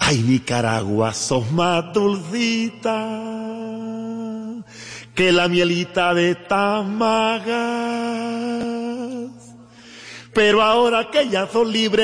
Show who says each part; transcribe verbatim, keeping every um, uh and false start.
Speaker 1: Ay, Nicaragua, sos más dulcita que la mielita de Tamagas. Pero ahora que ya sos libre